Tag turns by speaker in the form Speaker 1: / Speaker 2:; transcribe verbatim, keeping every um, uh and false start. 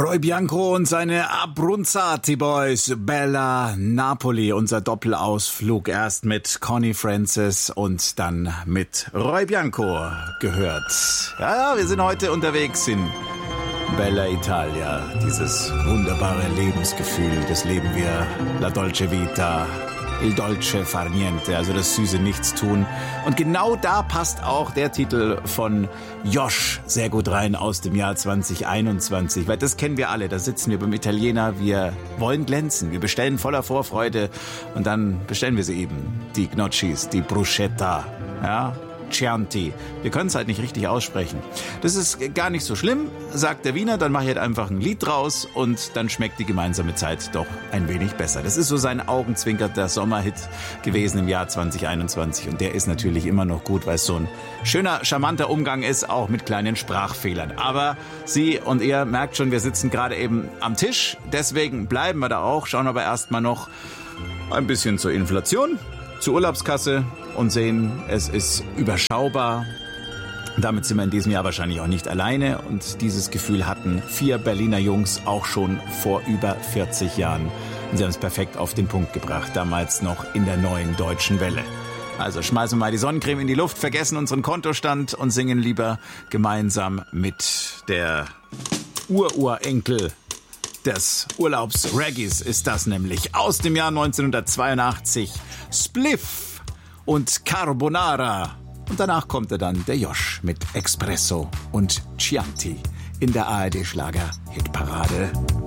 Speaker 1: Roy Bianco und seine Abruzzati Boys, Bella Napoli, unser Doppelausflug erst mit Connie Francis und dann mit Roy Bianco gehört. Ja, wir sind heute unterwegs in Bella Italia, dieses wunderbare Lebensgefühl, das leben wir, la dolce vita, il dolce far niente, also das süße Nichtstun. Und genau da passt auch der Titel von Josh sehr gut rein aus dem Jahr zwanzig einundzwanzig, weil das kennen wir alle, da sitzen wir beim Italiener, wir wollen glänzen, wir bestellen voller Vorfreude und dann bestellen wir sie eben, die Gnocchis, die Bruschetta, ja, Chianti. Wir können es halt nicht richtig aussprechen. Das ist gar nicht so schlimm, sagt der Wiener, dann mache ich halt einfach ein Lied draus und dann schmeckt die gemeinsame Zeit doch ein wenig besser. Das ist so sein augenzwinkerter Sommerhit gewesen im Jahr zwanzig einundzwanzig und der ist natürlich immer noch gut, weil es so ein schöner, charmanter Umgang ist, auch mit kleinen Sprachfehlern. Aber Sie und ihr merkt schon, wir sitzen gerade eben am Tisch, deswegen bleiben wir da auch, schauen aber erstmal noch ein bisschen zur Inflation, zur Urlaubskasse und sehen, es ist überschaubar. Damit sind wir in diesem Jahr wahrscheinlich auch nicht alleine. Und dieses Gefühl hatten vier Berliner Jungs auch schon vor über vierzig Jahren. Und sie haben es perfekt auf den Punkt gebracht, damals noch in der neuen Deutschen Welle. Also schmeißen wir mal die Sonnencreme in die Luft, vergessen unseren Kontostand und singen lieber gemeinsam mit der Ururenkel des Urlaubs-Reggaes ist das nämlich. Aus dem Jahr neunzehnhundertzweiundachtzig. Spliff und Carbonara. Und danach kommt er dann, der Josh, mit Espresso und Chianti in der A R D-Schlager-Hitparade.